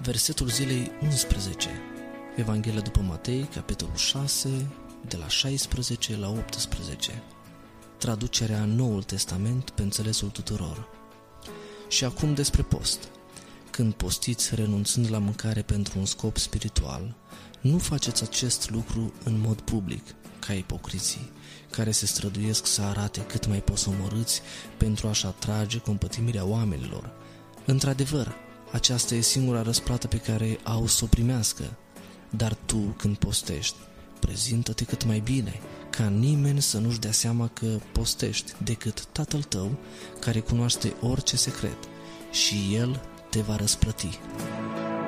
Versetul zilei 11. Evanghelia după Matei, capitolul 6, de la 16 la 18. Traducerea Noul Testament pe înțelesul tuturor. Și acum despre post. Când postiți renunțând la mâncare pentru un scop spiritual, nu faceți acest lucru în mod public, ca ipocriții, care se străduiesc să arate cât mai posomorâți pentru a-și atrage compătimirea oamenilor. Într-adevăr, aceasta e singura răsplată pe care au să o primească. Dar tu, când postești, prezintă-te cât mai bine, ca nimeni să nu-și dea seama că postești, decât Tatăl tău, care cunoaște orice secret, și El te va răsplăti.